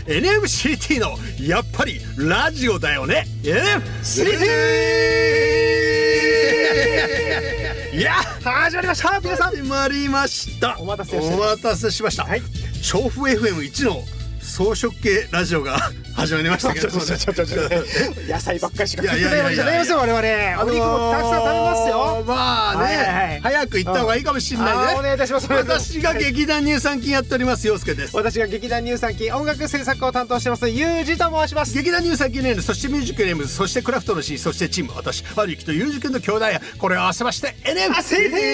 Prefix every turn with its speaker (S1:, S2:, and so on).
S1: NMCT のやっぱりラジオだよね NMCT いや
S2: 始まりました。皆さん
S1: 始まりました。
S2: お待たせしました。
S1: はい、調布 FM1 の草食系ラジオが始まりましたけど、
S2: 野菜ばっかりしか食って
S1: いや
S2: ないわけじゃないですよ我々。お肉もたくさん食べますよ。
S1: まあね、
S2: はいはい、
S1: 早く行った方がいいかもしれないね。
S2: お願いいたします。
S1: 私が劇団乳酸菌やっております陽介です。
S2: 私が劇団乳酸菌音楽制作を担当してますユージと申します。
S1: 劇団乳酸菌ネーム、そしてミュージックネーム、そしてクラフトの C、そしてチーム、私ハリキとユージ君の兄弟やこれを合わせまして NMCT